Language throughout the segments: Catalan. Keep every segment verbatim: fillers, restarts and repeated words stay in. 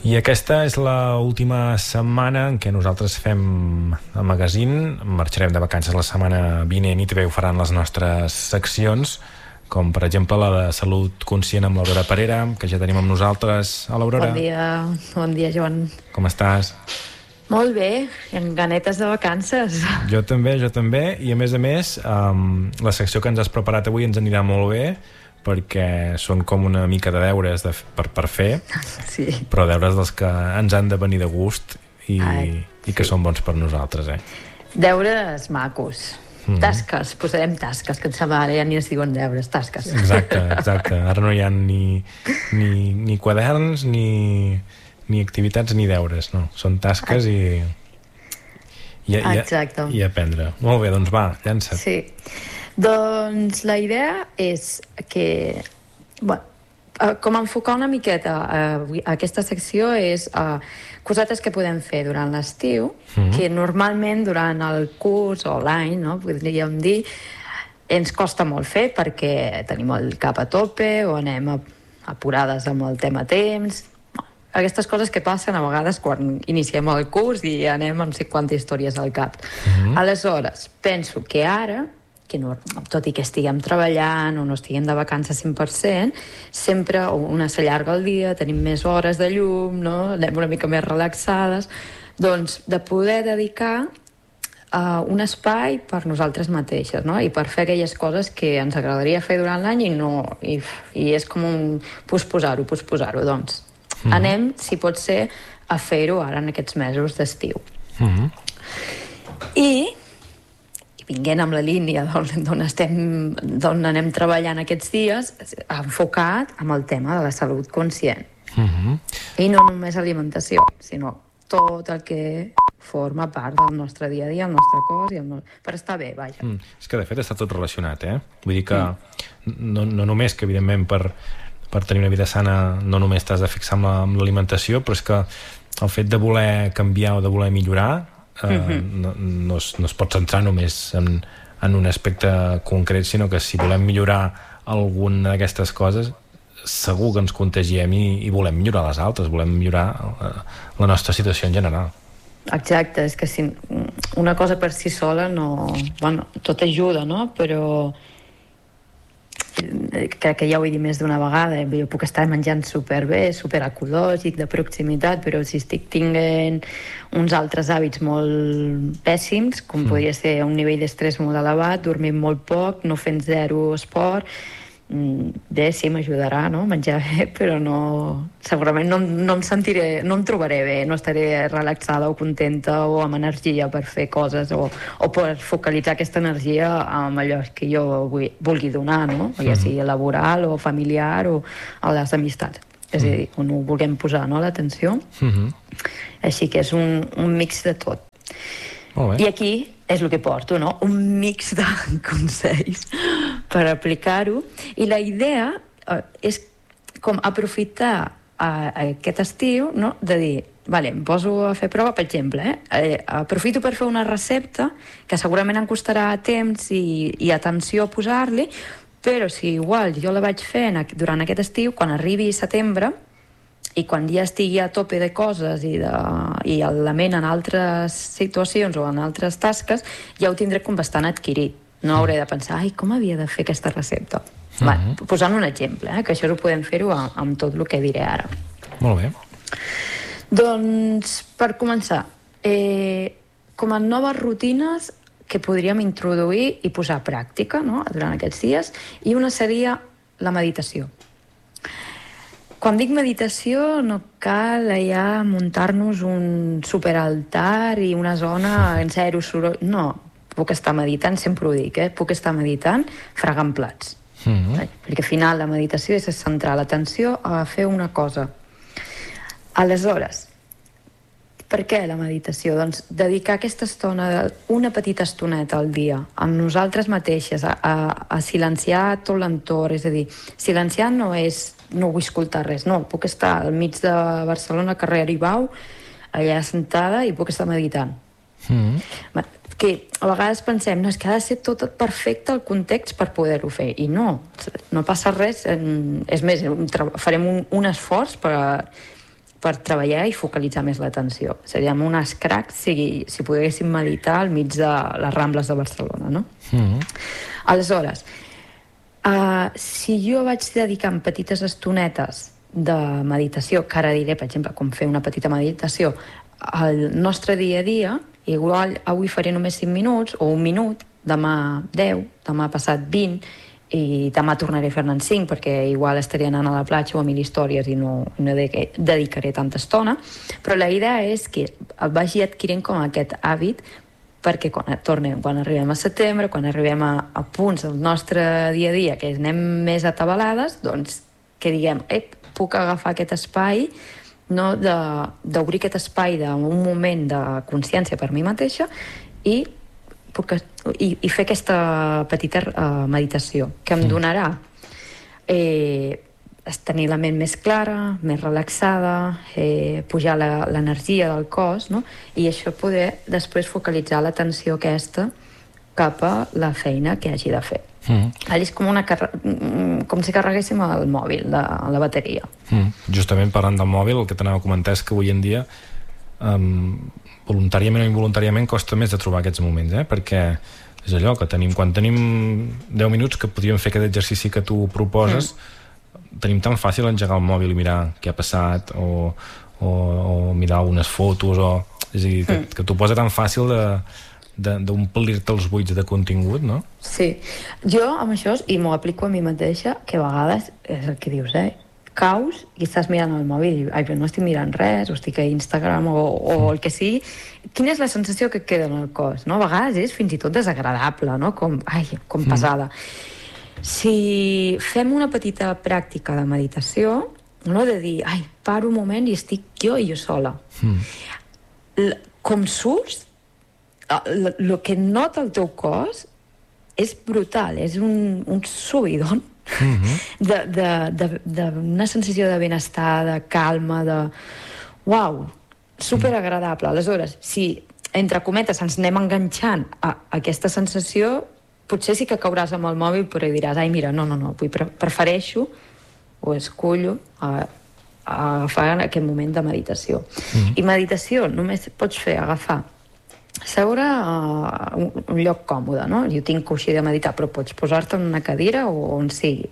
I aquesta és l'última setmana en què nosaltres fem el magazine. Marxarem de vacances la setmana vinent i també ho faran les nostres seccions, com per exemple la de Salut Conscient amb l'Aurora Parera, que ja tenim amb nosaltres. Hola, Aurora. Bon dia, bon dia, Joan. Com estàs? Molt bé, amb ganetes de vacances. Jo també, jo també, i a més a més um, la secció que ens has preparat avui ens anirà molt bé, perquè són com una mica de deures de, per, per fer, sí. Però deures dels que ens han de venir de gust i, Ai, i que sí. Són bons per nosaltres, eh? Deures macos. Mm-hmm. Tasques, posarem tasques, que em sembla ara ja ni es diuen deures, tasques. Exacte, exacte. Ara no hi ha ni, ni, ni quaderns, ni, ni activitats, ni deures, no. Són tasques i, i, i, Exacte. i aprendre. Molt bé, doncs va, llança't. Sí. Doncs la idea és que, bueno, com enfocar una miqueta uh, aquesta secció és uh, cosetes que podem fer durant l'estiu, mm-hmm. que normalment durant el curs o l'any, no, podríem dir, ens costa molt fer perquè tenim el cap a tope o anem apurades amb el tema temps. Aquestes coses que passen a vegades quan iniciem el curs i anem amb cinquanta històries al cap. Mm-hmm. Aleshores, penso que ara, que no, tot i que estiguem treballant o no estiguem de vacances cent per cent, sempre una s'allarga el dia, tenim més hores de llum, no? Anem una mica més relaxades, doncs de poder dedicar uh, un espai per nosaltres mateixes, no? I per fer aquelles coses que ens agradaria fer durant l'any i, no, i, i és com un posposar-ho, posposar-ho, doncs. Mm-hmm. Anem, si pot ser, a fer-ho ara en aquests mesos d'estiu. Mm-hmm. I vinguent amb la línia d'on estem, d'on anem treballant aquests dies, enfocat amb el tema de la salut conscient. Mm-hmm. I no només alimentació, sinó tot el que forma part del nostre dia a dia, el nostre cos, i el no... per estar bé, vaja. Mm, és que de fet està tot relacionat, eh? Vull dir que mm. no, no només que evidentment per, per tenir una vida sana no només t'has de fixar amb l'alimentació, però és que el fet de voler canviar o de voler millorar Uh, mm-hmm. no, no, es, no es pot centrar només en, en un aspecte concret, sinó que si volem millorar alguna d'aquestes coses segur que ens contagiem i, i volem millorar les altres, volem millorar uh, la nostra situació en general. Exacte, és que si una cosa per si sola no... Bueno, tot ajuda, no? Però crec que ja ho he dit més d'una vegada, jo puc estar menjant superbé, superecològic, de proximitat, però si estic tinguent uns altres hàbits molt pèssims, com mm. podria ser un nivell d'estrès molt elevat, dormint molt poc, no fent zero esport, bé, sí, m'ajudarà, no?, menjar bé, però no... segurament no, no em sentiré, no em trobaré bé, no estaré relaxada o contenta o amb energia per fer coses o, o per focalitzar aquesta energia amb allò que jo vull, vulgui donar, no?, mm. ja sigui laboral o familiar o a les amistats. És a dir, on ho vulguem posar, no?, l'atenció. Mm-hmm. Així que és un, un mix de tot. Molt bé. I aquí és el que porto, no?, un mix de consells per aplicar-ho, i la idea eh, és com aprofitar eh, aquest estiu, no?, de dir, vale, em poso a fer prova, per exemple, eh? Eh, aprofito per fer una recepta que segurament em costarà temps i, i atenció a posar-li, però si igual jo la vaig fent durant aquest estiu, quan arribi setembre i quan ja estigui a tope de coses i, de, i la ment en altres situacions o en altres tasques, ja ho tindré com bastant adquirit. No hauré de pensar, ai, com havia de fer aquesta recepta? Uh-huh. Va, posant un exemple, eh, que això ho podem fer-ho amb, amb tot el que diré ara. Molt bé. Doncs, per començar, eh, com a noves rutines que podríem introduir i posar a pràctica, no?, durant aquests dies, i una seria la meditació. Quan dic meditació no cal ja muntar-nos un superaltar i una zona en zero soroll, no. Puc estar meditant, sempre ho dic, eh? Puc estar meditant fregant plats. Mm-hmm. Perquè al final la meditació és centrar l'atenció a fer una cosa. Aleshores, per què la meditació? Doncs dedicar aquesta estona, una petita estoneta al dia, amb nosaltres mateixes, a, a, a silenciar tot l'entorn. És a dir, silenciar no és no vull escoltar res, no, puc estar al mig de Barcelona, carrer Aribau, allà sentada i puc estar meditant. Mm-hmm. Que a vegades pensem, no, és que ha de ser tot perfecte el context per poder-ho fer, i no, no passa res. És més, farem un, un esforç per, per treballar i focalitzar més l'atenció. Seríem unes cracs si, si poguéssim meditar al mig de les Rambles de Barcelona, no? Mm-hmm. Aleshores, uh, si jo vaig dedicar petites estonetes de meditació, que ara diré, per exemple, com fer una petita meditació al nostre dia a dia, igual avui faré només cinc minuts o un minut, demà deu, demà passat vint, i demà tornaré a fer-ne cinc perquè igual estaré anant a la platja o a mil històries i no, no dedicaré tanta estona, però la idea és que el vagi adquirint com aquest hàbit perquè quan tornem, quan arribem a setembre, quan arribem a, a punts del nostre dia a dia que anem més atabalades, doncs que diguem, ep, puc agafar aquest espai, no, d'obrir aquest espai d'un moment de consciència per mi mateixa i Puc, i, i fer aquesta petita uh, meditació que em donarà eh, tenir la ment més clara, més relaxada, eh, pujar l'energia del cos, no? I això poder després focalitzar l'atenció aquesta cap a la feina que hagi de fer. Mm. És com, una com si carreguéssim el mòbil, la, la bateria. Mm. Justament parlant del mòbil, el que t'anava a comentar és que avui en dia um, voluntàriament o involuntàriament costa més de trobar aquests moments, eh? Perquè és allò que tenim, quan tenim deu minuts que podríem fer aquest exercici que tu proposes, mm. tenim tan fàcil engegar el mòbil i mirar què ha passat o, o, o mirar algunes fotos o, és a dir, que, mm. que t'ho posa tan fàcil de d'omplir-te els buits de contingut, no? Sí, jo amb això, i m'ho aplico a mi mateixa, que a vegades és el que dius, eh? Caus i estàs mirant el mòbil i ai, però no estic mirant res, o estic a Instagram o, o el que sigui. Quina és la sensació que queda en el cos, no? A vegades és fins i tot desagradable, no? Com, ai, com pesada. Mm. Si fem una petita pràctica de meditació, no? De dir, ai, paro un moment i estic jo i jo sola. Mm. Com surts, el que nota el teu cos és brutal, és un, un subidon. Mm-hmm. d'una sensació de benestar, de calma, de uau, superagradable. Aleshores, si entre cometes ens anem enganxant a aquesta sensació, potser sí que cauràs amb el mòbil però diràs, ai mira, no, no, no, vull prefereixo o escollo a, a agafar en aquest moment de meditació. Mm. I meditació només pots fer agafar seure a un, un lloc còmode, no? Jo tinc coixí de meditar, però pots posar-te en una cadira o on sigui.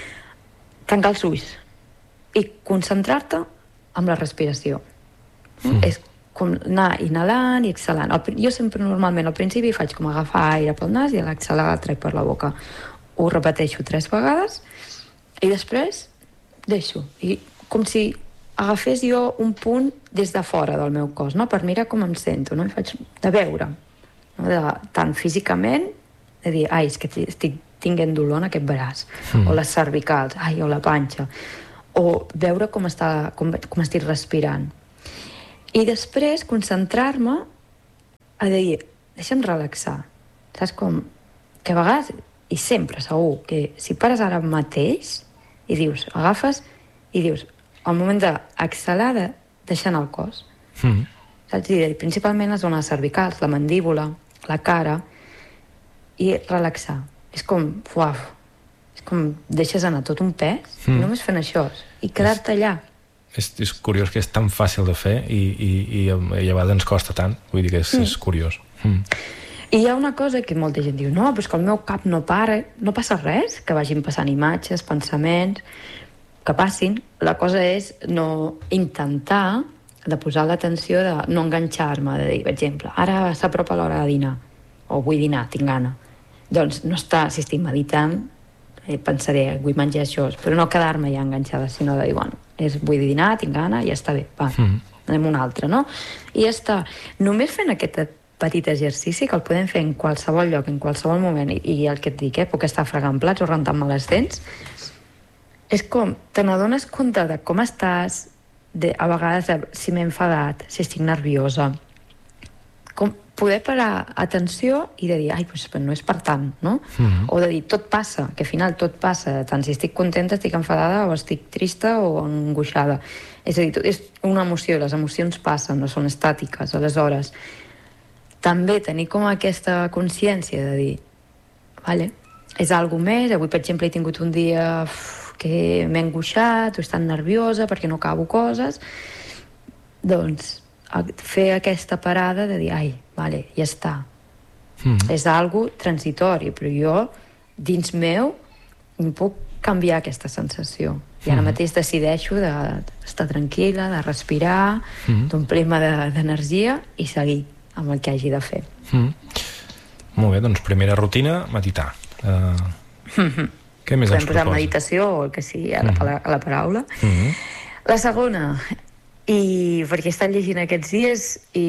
Tancar els ulls i concentrar-te en la respiració. Mm. És com anar inhalant i exhalant. El, jo sempre normalment al principi faig com agafar aire pel nas i a l'exhalar el trec per la boca. Ho repeteixo tres vegades i després deixo. I com si agafés jo un punt des de fora del meu cos, no? Per mirar com em sento, no? I faig de veure, no? De, tant físicament, de dir, ai, és que estic tinguent dolor en aquest braç, mm. o les cervicals, ai, o la panxa, o veure com, està, com, com estic respirant. I després concentrar-me a dir, deixa'm relaxar. Saps com? Que a vegades, i sempre segur, que si pares ara mateix i dius, agafes i dius, al moment d'exhalar, de deixar anar el cos. Mm. Saps? I principalment les zones cervicals, la mandíbula, la cara, i relaxar. És com, uaf, és com deixes anar tot un pes, mm. només fent això, i quedar-te allà. És, és curiós que és tan fàcil de fer i, i, i, i a vegades ens costa tant, vull dir que és, mm. és curiós. Mm. I hi ha una cosa que molta gent diu, no, però és que el meu cap no para, no passa res, que vagin passant imatges, pensaments, que passin. La cosa és no intentar de posar l'atenció, de no enganxar-me, de dir, per exemple, ara s'apropa l'hora de dinar, o vull dinar, tinc gana. Doncs no està, si estic meditant, eh, pensaré, vull menjar això, però no quedar-me ja enganxada, sinó de dir, bueno, és, vull dinar, tinc gana, ja està bé, va, mm. anem un altre, no? I ja està. Només fent aquest petit exercici, que el podem fer en qualsevol lloc, en qualsevol moment, i, i el que et dic, eh, puc estar fregant plats o rentant-me les dents, és com, te n'adones compte de com estàs, de, a vegades de, si m'he enfadat, si estic nerviosa, com poder parar atenció i de dir, ai, doncs no és per tant, no? Mm-hmm. O de dir, tot passa, que al final tot passa, tant si estic contenta, estic enfadada, o estic trista o angoixada. És a dir, és una emoció, les emocions passen, no són estàtiques. Aleshores, també tenir com aquesta consciència de dir, vale, és algo més, avui, per exemple, he tingut un dia uf, que m'he angoixat o he estat nerviosa perquè no acabo coses, doncs fer aquesta parada de dir, ai, vale, ja està. Mm. És algo transitori, però jo, dins meu, no puc canviar aquesta sensació. I ara mm. mateix decideixo d'estar tranquil·la, de respirar, mm. d'omplir-me d'energia i seguir amb el que hagi de fer. Mm. Molt bé, doncs primera rutina, meditar. Uh, mm-hmm. Què més Podem ens posar proposa? meditació o el que sigui a la, mm. a la, a la paraula. Mm. La segona, i perquè he estat llegint aquests dies i,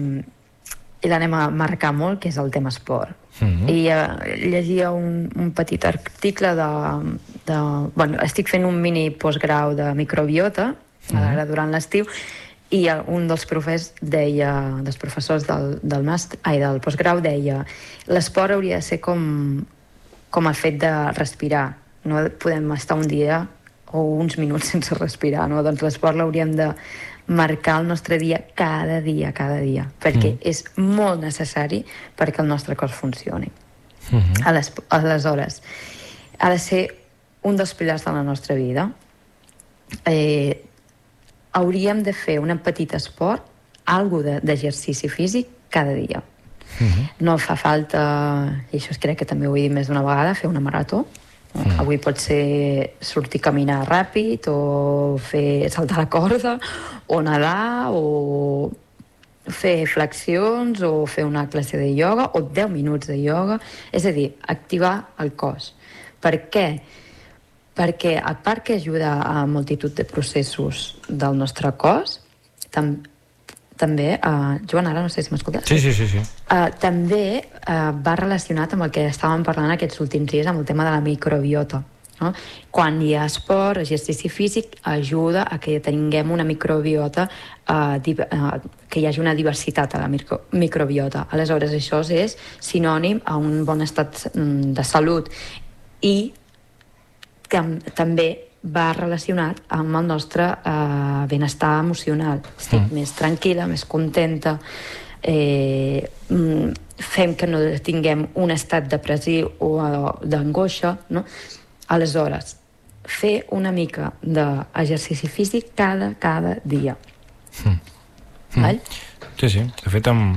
i l'anem a marcar molt, que és el tema esport. Mm-hmm. I uh, llegia un, un petit article de, de... Bueno, estic fent un mini postgrau de microbiota, mm-hmm. ara durant l'estiu, i un dels profes deia, dels professors del, del, màster, ai, del postgrau deia l'esport hauria de ser com, com el fet de respirar. No podem estar un dia o uns minuts sense respirar, no? Doncs l'esport l'hauríem de marcar el nostre dia cada dia, cada dia, perquè mm. és molt necessari perquè el nostre cos funcioni. Mm-hmm. Aleshores, ha de ser un dels pilars de la nostra vida. Eh, hauríem de fer un petit esport, algo d'exercici físic cada dia. Mm-hmm. No fa falta, i això crec que també ho he dit més d'una vegada, fer una marató. Mm. Avui pot ser sortir a caminar ràpid o fer saltar la corda o nedar o fer flexions o fer una classe de ioga o deu minuts de ioga, és a dir, activar el cos. Per què? Perquè a part que ajuda a multitud de processos del nostre cos, tam també, uh, Joan, ara no sé si m'escoltes. Sí, sí, sí. sí. Uh, també uh, va relacionat amb el que estàvem parlant aquests últims dies, amb el tema de la microbiota. No? Quan hi ha esport, exercici físic, ajuda a que tinguem una microbiota, uh, uh, que hi hagi una diversitat a la micro microbiota. Aleshores, això és sinònim a un bon estat de salut i tam també va relacionat amb el nostre eh, benestar emocional. Estic mm. més tranquil·la, més contenta, eh, fem que no tinguem un estat depressiu o d'angoixa, no? Aleshores, fer una mica d'exercici físic cada, cada dia. Mm. Mm. Vall? Sí, sí. De fet, amb,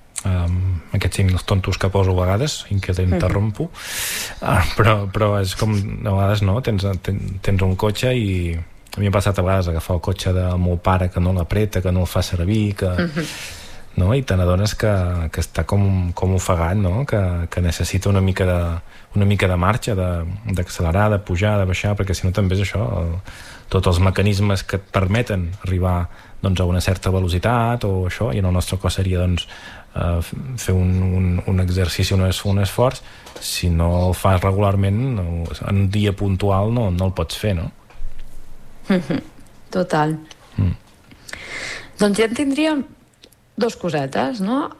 amb aquests signes tontos que poso a vegades, i que t'interrompo, mm-hmm. ah, però, però és com, a vegades no, tens, ten, tens un cotxe i a mi m'ha passat a vegades agafar el cotxe del meu pare que no l'apreta, que no el fa servir, que... Mm-hmm. No? I te n'adones que, que està com, com ofegat, no? que, que necessita una mica de, una mica de marxa, d'accelerar, de, de pujar, de baixar, perquè si no també és això, el, tots els mecanismes que et permeten arribar doncs, a una certa velocitat o això, i en el nostre cos seria doncs, uh, fer un, un, un exercici, un, un esforç. Si no el fas regularment, no, en un dia puntual no, no el pots fer, no? Total. Mm. Doncs ja en tindríem dos cosetes, no?